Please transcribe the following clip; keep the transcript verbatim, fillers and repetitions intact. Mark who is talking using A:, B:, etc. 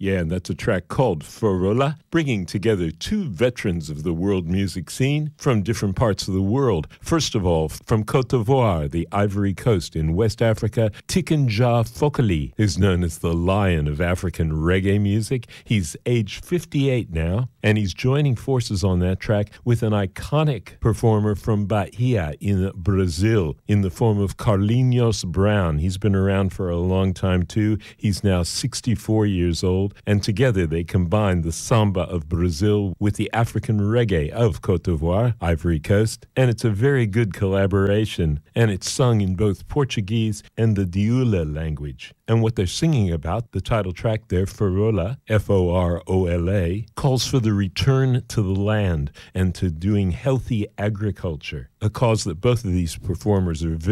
A: Yeah, and that's a track called Forola, bringing together two veterans of the world music scene from different parts of the world. First of all, from Côte d'Ivoire, the Ivory Coast in West Africa, Tiken Jah Fakoly is known as the lion of African reggae music. He's age fifty-eight now, and he's joining forces on that track with an iconic performer from Bahia in Brazil in the form of Carlinhos Brown. He's been around for a long time too. He's now sixty-four years old, and together they combine the samba of Brazil with the African reggae of Côte d'Ivoire, Ivory Coast, and it's a very good collaboration, and it's sung in both Portuguese and the Dioula language. And what they're singing about, the title track there, Forola, F O R O L A, calls for the return to the land and to doing healthy agriculture, a cause that both of these performers are very